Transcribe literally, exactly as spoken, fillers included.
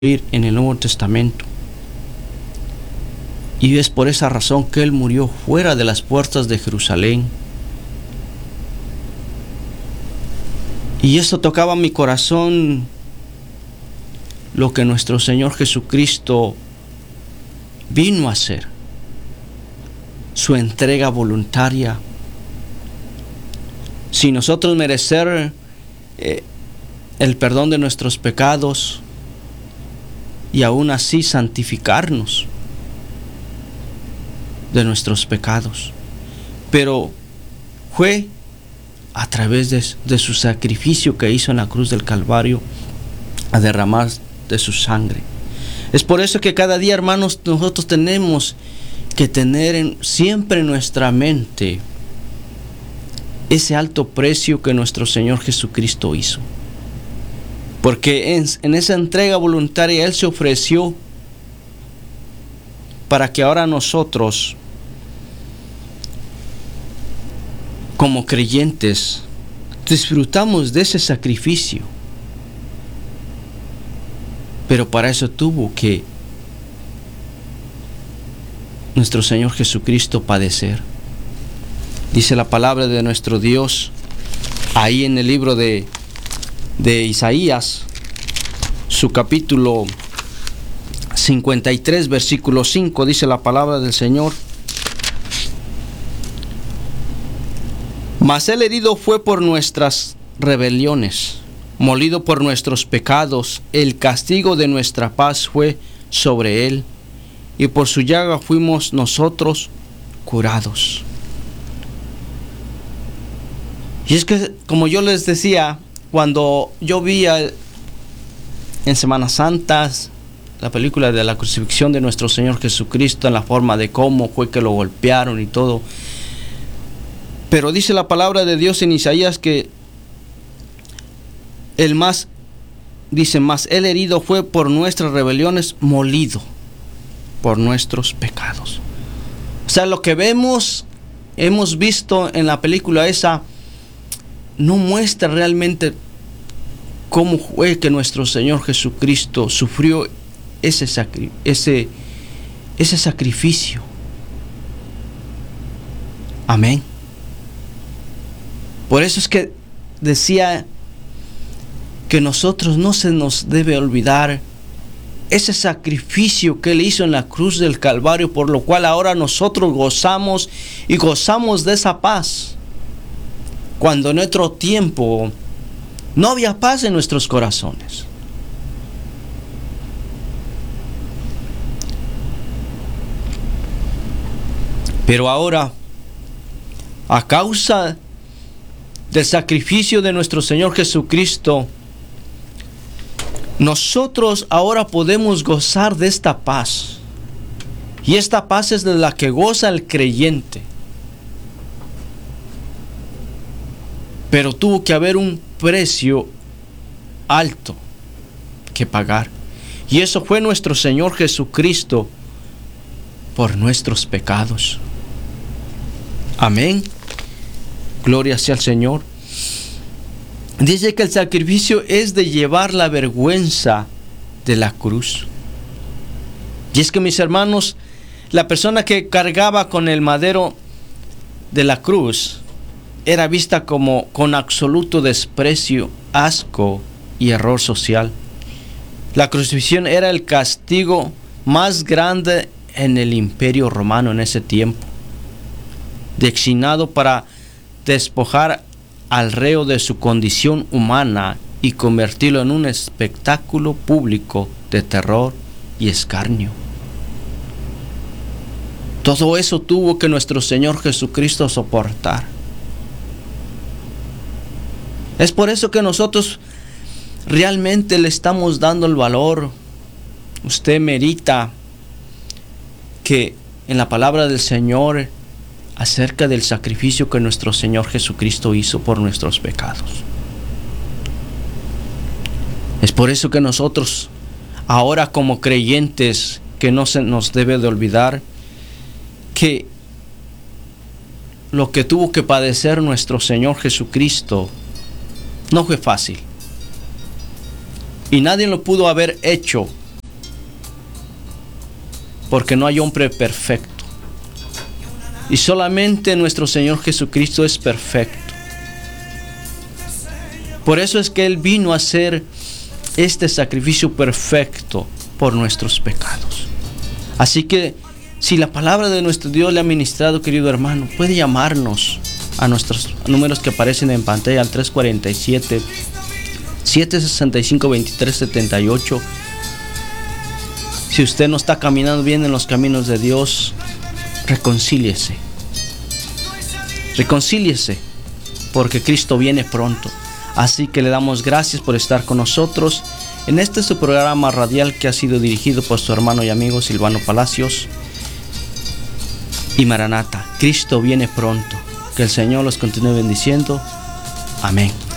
en el Nuevo Testamento. Y es por esa razón que Él murió fuera de las puertas de Jerusalén. Y esto tocaba mi corazón, lo que nuestro Señor Jesucristo vino a hacer, su entrega voluntaria, sin nosotros merecer eh, el perdón de nuestros pecados, y aún así santificarnos de nuestros pecados. Pero fue a través de, de su sacrificio que hizo en la cruz del Calvario, a derramar de su sangre. Es por eso que cada día, hermanos, nosotros tenemos que tener en, siempre en nuestra mente ese alto precio que nuestro Señor Jesucristo hizo. Porque en, en esa entrega voluntaria Él se ofreció para que ahora nosotros, como creyentes, disfrutamos de ese sacrificio. Pero para eso tuvo que nuestro Señor Jesucristo padecer. Dice la palabra de nuestro Dios ahí en el libro de de Isaías, su capítulo cincuenta y tres, versículo cinco, dice la palabra del Señor: Mas el herido fue por nuestras rebeliones, molido por nuestros pecados, el castigo de nuestra paz fue sobre él, y por su llaga fuimos nosotros curados. Y es que, como yo les decía, cuando yo vi en Semana Santa la película de la crucifixión de nuestro Señor Jesucristo, en la forma de cómo fue que lo golpearon y todo, pero dice la palabra de Dios en Isaías que el más, dice, más el herido fue por nuestras rebeliones, molido por nuestros pecados. O sea, lo que vemos, hemos visto en la película esa, no muestra realmente cómo fue que nuestro Señor Jesucristo sufrió ese, sacri- ese, ese sacrificio. Amén. Por eso es que decía que nosotros no se nos debe olvidar ese sacrificio que Él hizo en la cruz del Calvario, por lo cual ahora nosotros gozamos y gozamos de esa paz, cuando en otro tiempo no había paz en nuestros corazones. Pero ahora, a causa del sacrificio de nuestro Señor Jesucristo, nosotros ahora podemos gozar de esta paz. Y esta paz es de la que goza el creyente. Pero tuvo que haber un precio alto que pagar. Y eso fue nuestro Señor Jesucristo por nuestros pecados. Amén. Gloria sea al Señor. Dice que el sacrificio es de llevar la vergüenza de la cruz. Y es que, mis hermanos, la persona que cargaba con el madero de la cruz era vista como con absoluto desprecio, asco y error social. La crucifixión era el castigo más grande en el Imperio Romano en ese tiempo, destinado para despojar al reo de su condición humana y convertirlo en un espectáculo público de terror y escarnio. Todo eso tuvo que nuestro Señor Jesucristo soportar. Es por eso que nosotros realmente le estamos dando el valor. Usted merita que en la palabra del Señor acerca del sacrificio que nuestro Señor Jesucristo hizo por nuestros pecados. Es por eso que nosotros ahora, como creyentes, que no se nos debe de olvidar que lo que tuvo que padecer nuestro Señor Jesucristo no fue fácil. Y nadie lo pudo haber hecho porque no hay hombre perfecto. Y solamente nuestro Señor Jesucristo es perfecto. Por eso es que Él vino a hacer este sacrificio perfecto por nuestros pecados. Así que si la palabra de nuestro Dios le ha ministrado, querido hermano, puede llamarnos a nuestros números que aparecen en pantalla al tres cuatro siete, siete seis cinco, dos tres siete ocho. Si usted no está caminando bien en los caminos de Dios, reconcíliese. Reconcíliese, porque Cristo viene pronto. Así que le damos gracias por estar con nosotros en este su programa radial que ha sido dirigido por su hermano y amigo Silvano Palacios. Y Maranata, Cristo viene pronto. Que el Señor los continúe bendiciendo. Amén.